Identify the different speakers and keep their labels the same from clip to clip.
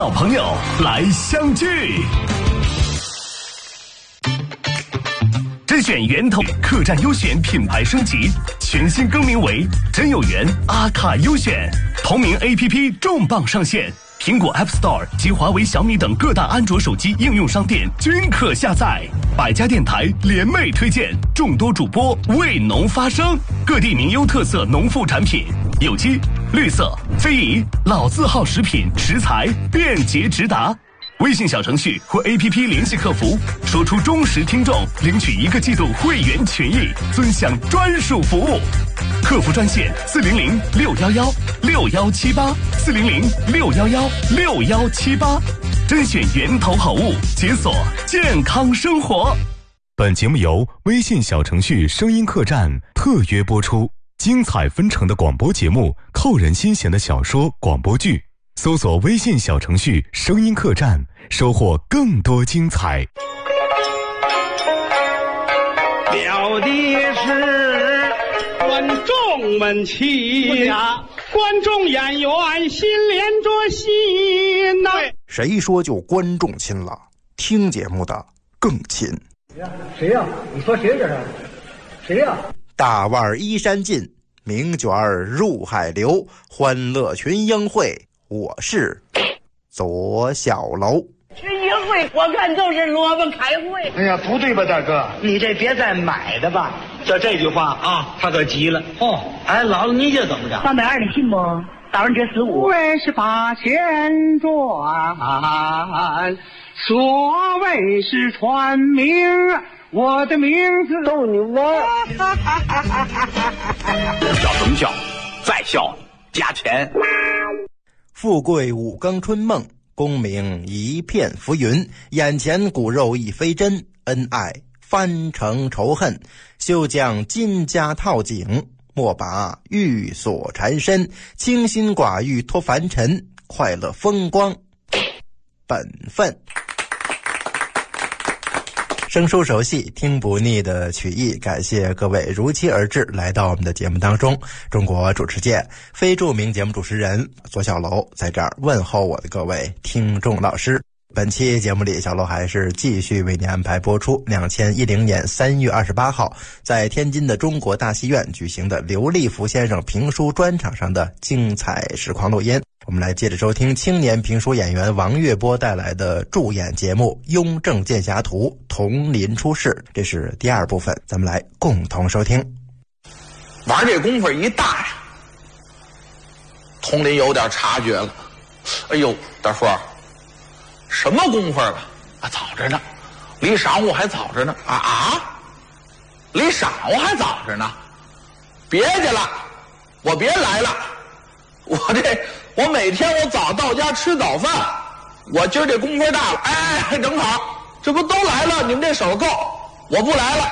Speaker 1: 老朋友来相聚。甄选源头客栈优选品牌升级，全新更名为真有缘阿卡优选，同名 APP 重磅上线，苹果 App Store 及华为、小米等各大安卓手机应用商店均可下载。百家电台联袂推荐，众多主播为农发声，各地名优特色农副产品，有机、绿色、非遗、老字号食品食材便捷直达。微信小程序或 APP 联系客服，说出忠实听众，领取1个季度会员权益，尊享专属服务。客服专线400-611-6118，400-611-6178，甄选源头好物，解锁健康生活。
Speaker 2: 本节目由微信小程序声音客栈特约播出，精彩纷呈的广播节目，扣人心弦的小说广播剧，搜索微信小程序声音客栈，收获更多精彩。
Speaker 3: 表的是观众们亲呀，观众演员心连着心呐。
Speaker 4: 谁说就观众亲了？听节目的更亲。
Speaker 5: 谁呀？你说谁这是？谁呀？
Speaker 4: 大腕衣衫尽，名卷入海流，欢乐群英会，我是左小楼。
Speaker 6: 群英会我看就是萝卜开会。
Speaker 5: 哎呀，不对吧，大哥？
Speaker 6: 你这别再买的吧。
Speaker 3: 就这句话啊，他可急了。
Speaker 6: 哦，
Speaker 3: 哎，姥姥你这怎么着
Speaker 6: 320你信不？打完折15。
Speaker 3: 为是把钱赚，所谓是传名，我的名字
Speaker 5: 逗你玩。
Speaker 3: 笑什么笑？再笑加钱。
Speaker 4: 富贵五更春梦，功名一片浮云，眼前骨肉已非真，恩爱翻成仇恨，休将金家套颈，莫把玉锁缠身，清心寡欲脱凡尘，快乐风光本分。生疏熟悉，听不腻的曲艺，感谢各位如期而至来到我们的节目当中。中国主持界非著名节目主持人左小楼在这儿问候我的各位听众老师。本期节目里，小楼还是继续为您安排播出2010年3月28号在天津的中国大戏院举行的刘立福先生评书专场上的精彩实况录音。我们来接着收听青年评书演员王月波带来的助演节目《雍正剑侠图》铜林出世，这是第2部分，咱们来共同收听。
Speaker 7: 玩这功夫一大呀，铜林有点察觉了。哎呦，大叔，什么功夫了？啊，早着呢，离晌午还早着呢。离晌午还早着呢，别去了，我别来了。我每天我早到家吃早饭，我今儿这功夫大了，哎，正好，这不都来了？你们这手够，我不来了。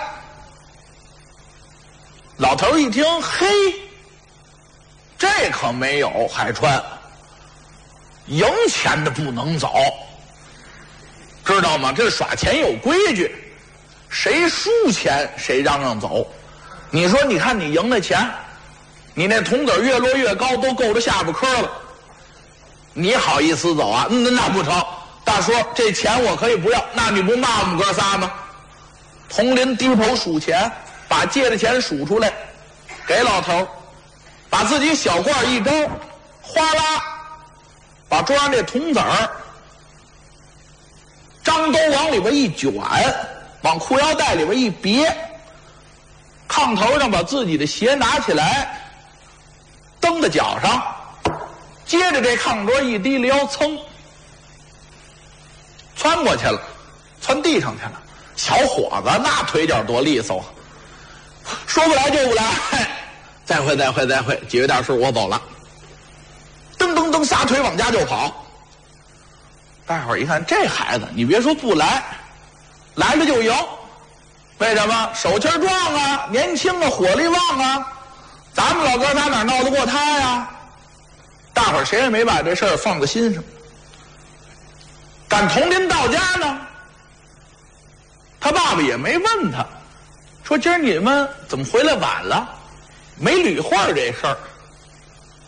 Speaker 7: 老头一听，嘿，这可没有海川，赢钱的不能走，知道吗？这耍钱有规矩，谁输钱谁让走。你说，你看你赢的钱，你那铜子越摞越高，都够着下巴颏了，你好意思走啊？那不成，大叔，这钱我可以不要。那你不骂我们哥仨吗？铜林低头数钱，把借的钱数出来，给老头，把自己小罐一招，哗啦，把桌上这铜子儿张兜往里边一卷，往裤腰带里边一别，炕头上把自己的鞋拿起来，蹬在脚上，接着这炕桌一低撩，噌窜过去了，窜地上去了。小伙子那腿脚多利索啊，说不来就不来，再会，几位大叔，我走了。噔噔噔，撒腿往家就跑。大伙儿一看，这孩子你别说不来，来了就赢。为什么？手气壮啊，年轻啊，火力旺啊，咱们老哥仨哪闹得过他呀？大伙儿谁也没把这事儿放在心上。赶铜林到家呢，他爸爸也没问他，说今儿你们怎么回来晚了？没捋会儿这事儿。